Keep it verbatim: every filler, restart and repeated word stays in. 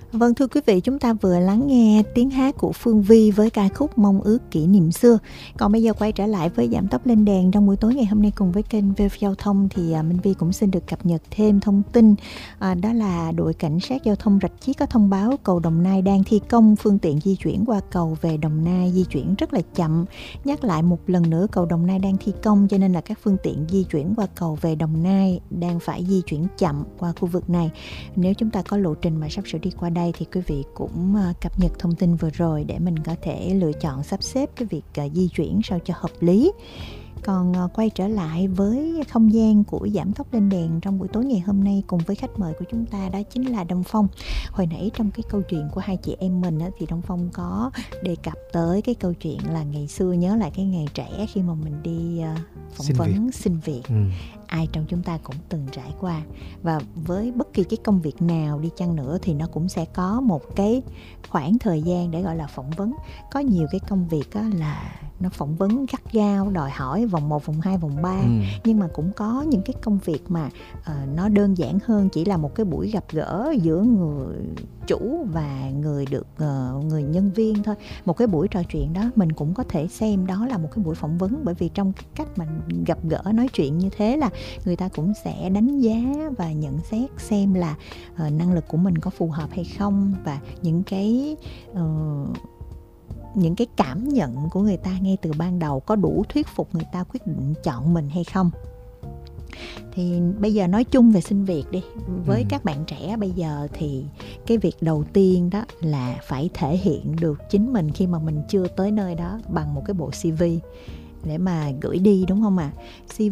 Vâng, thưa quý vị, chúng ta vừa lắng nghe tiếng hát của Phương Vi với ca khúc Mong ước kỷ niệm xưa. Còn bây giờ quay trở lại với Giảm tốc lên đèn trong buổi tối ngày hôm nay cùng với kênh vê o vê Giao thông thì à, Minh Vi cũng xin được cập nhật thêm thông tin. À, đó là đội cảnh sát giao thông Rạch Chiếc có thông báo cầu Đồng Nai đang thi công, phương tiện di chuyển qua cầu về Đồng Nai di chuyển rất là chậm. Nhắc lại một lần nữa, cầu Đồng Nai đang thi công cho nên là các phương tiện di chuyển qua cầu về Đồng Nai đang phải di chuyển chậm qua khu vực này. Nếu chúng ta có lộ trình mà sắp sửa đi qua đây thì quý vị cũng cập nhật thông tin vừa rồi để mình có thể lựa chọn sắp xếp cái việc di chuyển sao cho hợp lý. Còn quay trở lại với không gian của Giảm tốc lên đèn trong buổi tối ngày hôm nay cùng với khách mời của chúng ta, đó chính là Đông Phong. Hồi nãy trong cái câu chuyện của hai chị em mình á, thì Đông Phong có đề cập tới cái câu chuyện là ngày xưa nhớ lại cái ngày trẻ khi mà mình đi phỏng xin vấn việc. xin việc. Ừ. Ai trong chúng ta cũng từng trải qua. Và với bất kỳ cái công việc nào đi chăng nữa thì nó cũng sẽ có một cái khoảng thời gian để gọi là phỏng vấn. Có nhiều cái công việc á là nó phỏng vấn gắt gao, đòi hỏi vòng một, vòng hai, vòng ba. Ừ. Nhưng mà cũng có những cái công việc mà uh, nó đơn giản hơn, chỉ là một cái buổi gặp gỡ giữa người chủ và người được uh, người nhân viên thôi. Một cái buổi trò chuyện đó mình cũng có thể xem đó là một cái buổi phỏng vấn, bởi vì trong cái cách mà gặp gỡ nói chuyện như thế là người ta cũng sẽ đánh giá và nhận xét xem là uh, năng lực của mình có phù hợp hay không, và những cái uh, những cái cảm nhận của người ta ngay từ ban đầu có đủ thuyết phục người ta quyết định chọn mình hay không. Thì bây giờ nói chung về xin việc đi. Với ừ. các bạn trẻ bây giờ thì cái việc đầu tiên đó là phải thể hiện được chính mình khi mà mình chưa tới nơi đó bằng một cái bộ xê vê để mà gửi đi, đúng không ạ? À?